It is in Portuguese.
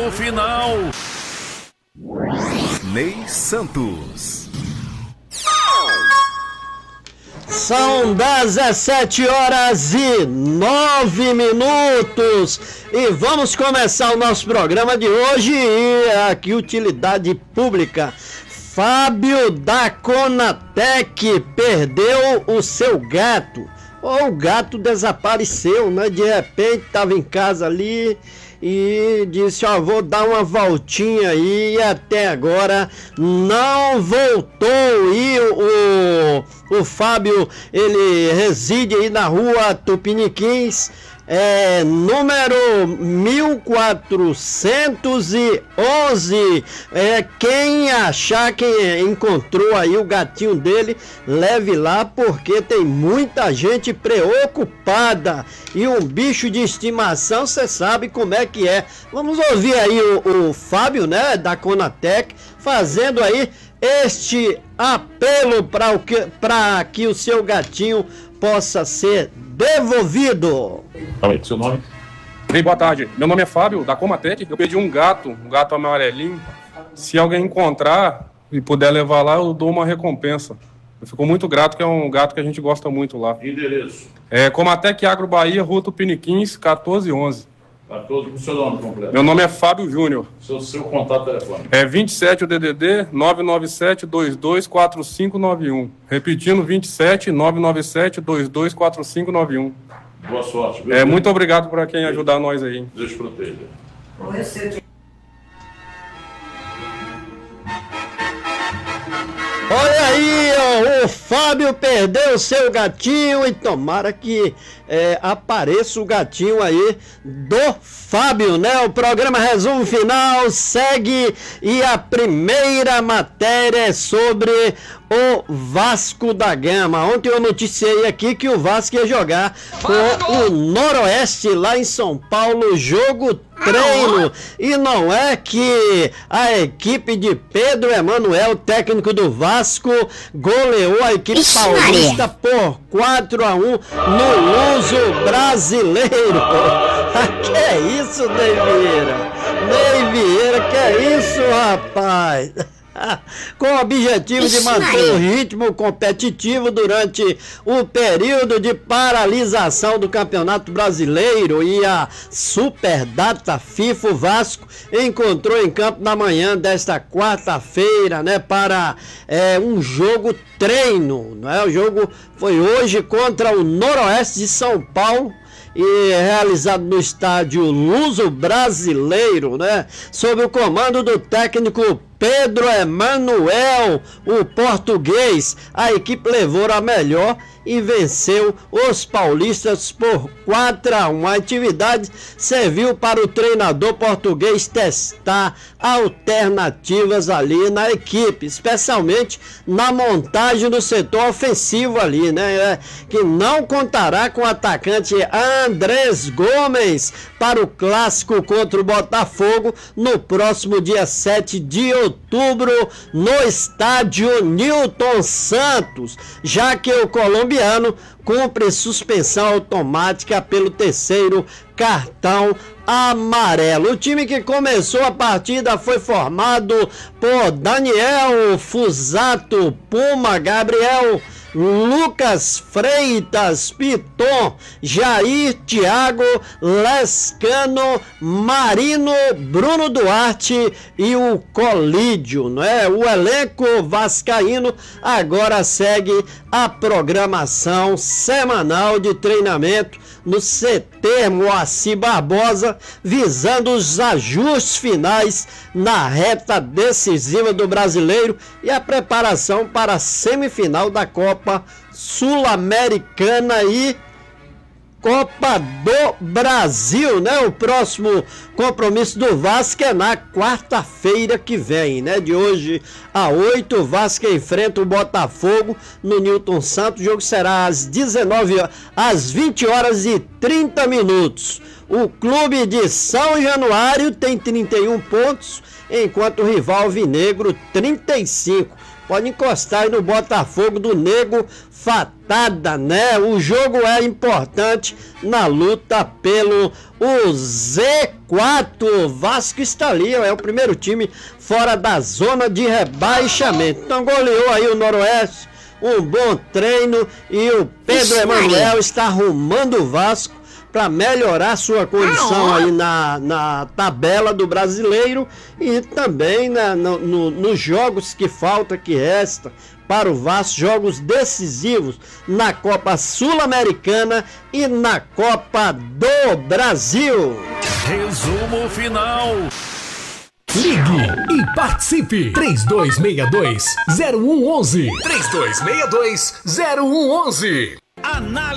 No final, Ney Santos. São 17h09 e vamos começar o nosso programa de hoje. E aqui, utilidade pública. Fábio da Conatec perdeu o seu gato. Ou o gato desapareceu, né? De repente estava em casa ali e disse, ó, vou dar uma voltinha aí, e até agora não voltou. E o Fábio, ele reside aí na rua Tupiniquins, número 1411. Quem achar que encontrou aí o gatinho dele, leve lá, porque tem muita gente preocupada. E um bicho de estimação, você sabe como é que é. Vamos ouvir aí o Fábio, né, da Conatec, fazendo aí este apelo para que o seu gatinho possa ser devolvido. Seu nome? Bem, boa tarde. Meu nome é Fábio, da Comatec. Eu pedi um gato amarelinho. Se alguém encontrar e puder levar lá, eu dou uma recompensa. Eu fico muito grato, que é um gato que a gente gosta muito lá. Endereço? Comatec Agro Bahia, Rua Tupiniquins, 1411. 14, o seu nome completo? Meu nome é Fábio Júnior. Seu contato telefônico? 27 o DDD 997-224591. Repetindo, 27 997-224591. Boa sorte. Muito obrigado para quem ajudar nós aí. Deus proteja. Olha aí, ó, o Fábio perdeu o seu gatinho e tomara que apareça o gatinho aí do Fábio, né? O programa Resumo Final segue e a primeira matéria é sobre o Vasco da Gama. Ontem eu noticiei aqui que o Vasco ia jogar com o Noroeste lá em São Paulo, jogo treino, e não é que a equipe de Pedro Emanuel, técnico do Vasco, goleou a equipe paulista por 4-1 no Luso Brasileiro. Que é isso, Ney Vieira? Ney Vieira, que é isso, rapaz? Com o objetivo de manter o ritmo competitivo durante o período de paralisação do Campeonato Brasileiro e a Superdata FIFA, o Vasco encontrou em campo na manhã desta quarta-feira, né, para um jogo treino, né? O jogo foi hoje contra o Noroeste de São Paulo e realizado no estádio Luso Brasileiro, né, sob o comando do técnico Pedro Emanuel, o português. A equipe levou a melhor e venceu os paulistas por 4-1. A atividade serviu para o treinador português testar alternativas ali na equipe, especialmente na montagem do setor ofensivo ali, né? Que não contará com o atacante Andrés Gomes para o clássico contra o Botafogo no próximo dia 7 de outubro no estádio Newton Santos, já que o colombiano cumpre suspensão automática pelo terceiro cartão amarelo. O time que começou a partida foi formado por Daniel Fusato, Puma, Gabriel, Lucas Freitas, Piton, Jair, Thiago, Lescano, Marino, Bruno Duarte e o Colídio, né? O elenco vascaíno agora segue a programação semanal de treinamento no CT Moacir Barbosa, visando os ajustes finais na reta decisiva do Brasileiro e a preparação para a semifinal da Copa Sul-Americana e Copa do Brasil, né? O próximo compromisso do Vasco é na quarta-feira que vem, né? De hoje a 8, o Vasco enfrenta o Botafogo no Newton Santos. O jogo será às 20h30. O clube de São Januário tem 31 pontos, enquanto o rival Alvinegro 35. pode encostar aí no Botafogo do Nego Fatada, né? O jogo é importante na luta pelo o Z4. Vasco está ali, é o primeiro time fora da zona de rebaixamento. Então goleou aí o Noroeste, um bom treino, e o Pedro Emanuel está arrumando o Vasco para melhorar sua condição aí na tabela do Brasileiro e também nos jogos que falta, que resta para o Vasco, jogos decisivos na Copa Sul-Americana e na Copa do Brasil. Resumo final. Ligue e participe. 3262-0111. 3262-0111.